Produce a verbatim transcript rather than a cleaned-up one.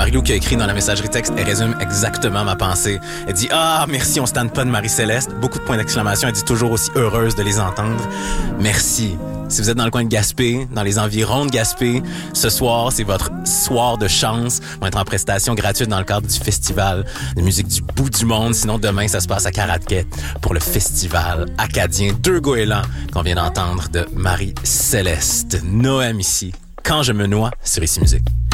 Marie-Lou qui a écrit dans la messagerie texte, elle résume exactement ma pensée. Elle dit « Ah, merci, on se tente pas de Marie-Céleste. » Beaucoup de points d'exclamation. Elle dit toujours aussi heureuse de les entendre. Merci. Si vous êtes dans le coin de Gaspé, dans les environs de Gaspé, ce soir, c'est votre soir de chance. On va être en prestation gratuite dans le cadre du festival de musique du bout du monde. Sinon, demain, ça se passe à Caraquet pour le festival acadien Deux Goélands qu'on vient d'entendre de Marie-Céleste. Noëm ici, Quand je me noie sur Ici Musique.